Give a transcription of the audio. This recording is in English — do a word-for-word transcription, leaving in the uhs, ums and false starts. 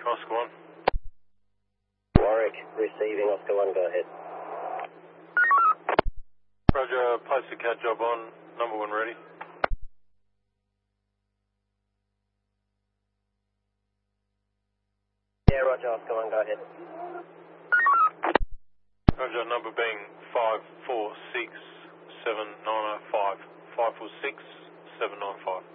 Oscar one. Warwick, receiving Oscar one, go ahead. Roger, place the cat job on, number one ready. Yeah, Roger, Oscar one, go ahead. Roger, number being five four six seven nine oh five. five four six seven nine five.